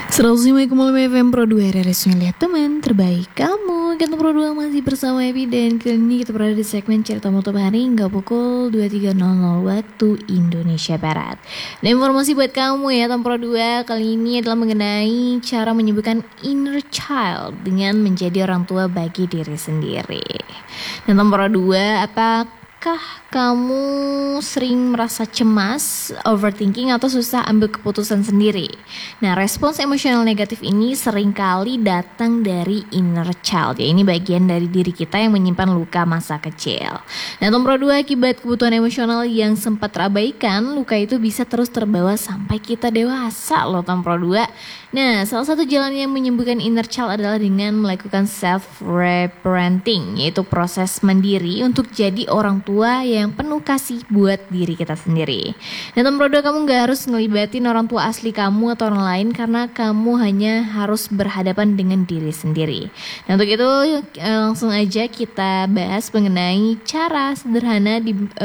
Assalamualaikum FM Pro 2 RRS Lihat Teman Terbaik Kamu. Kita Pro 2 masih bersama Epi. Dan kali ini kita berada di segmen Cerita Moto Hari hingga pukul 23.00 waktu Indonesia Barat. Dan informasi buat kamu ya Tom Pro 2 kali ini adalah mengenai cara menyembuhkan inner child dengan menjadi orang tua bagi diri sendiri. Dan Tom Pro 2, apakah kamu sering merasa cemas, overthinking, atau susah ambil keputusan sendiri? Nah, respons emosional negatif ini seringkali datang dari inner child. Ya, ini bagian dari diri kita yang menyimpan luka masa kecil. Nah, nomor 2, akibat kebutuhan emosional yang sempat terabaikan, luka itu bisa terus terbawa sampai kita dewasa loh, nomor 2. Nah, salah satu jalan yang menyembuhkan inner child adalah dengan melakukan self-reparenting, yaitu proses mandiri untuk jadi orang tua yang penuh kasih buat diri kita sendiri. Dan nomor 2, kamu gak harus ngelibatin orang tua asli kamu atau orang lain, karena kamu hanya harus berhadapan dengan diri sendiri. Dan untuk itu langsung aja kita bahas mengenai cara sederhana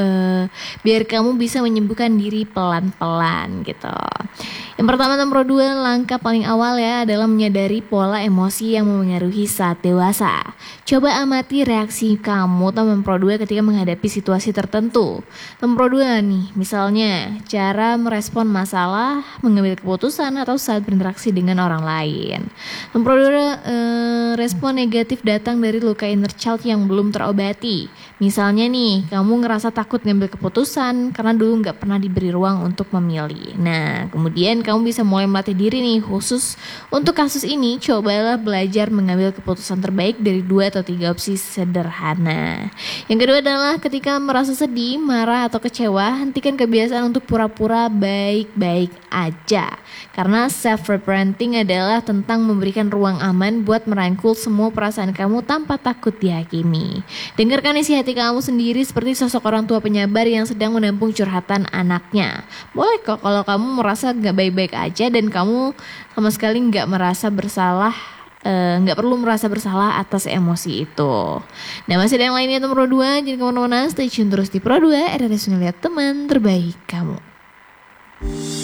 biar kamu bisa menyembuhkan diri pelan-pelan gitu. Yang pertama, nomor 2, langkah paling awal ya adalah menyadari pola emosi yang memengaruhi saat dewasa. Coba amati reaksi kamu teman Pro 2 ketika menghadapi situasi tertentu. Teman Pro 2 nih, misalnya cara merespon masalah, mengambil keputusan, atau saat berinteraksi dengan orang lain. Teman Pro 2, respon negatif datang dari luka inner child yang belum terobati. Misalnya nih, kamu ngerasa takut ngambil keputusan karena dulu gak pernah diberi ruang untuk memilih. Nah, kemudian kamu bisa mulai melatih diri nih, khusus untuk kasus ini, cobalah belajar mengambil keputusan terbaik dari 2 atau 3 opsi sederhana. Yang kedua adalah ketika merasa sedih, marah, atau kecewa, hentikan kebiasaan untuk pura-pura baik-baik aja. Karena self-reparenting adalah tentang memberikan ruang aman buat merangkul semua perasaan kamu tanpa takut dihakimi. Dengarkan isi hati kamu sendiri seperti sosok orang tua penyabar yang sedang menampung curhatan anaknya. Boleh kok kalau kamu merasa gak baik-baik aja dan kamu sama sekali gak merasa bersalah, gak perlu merasa bersalah atas emosi itu. Nah, masih ada yang lainnya tuh Pro 2. Jadi kemana-mana, stay tune terus di Pro 2 RRS Lihat Teman Terbaik Kamu.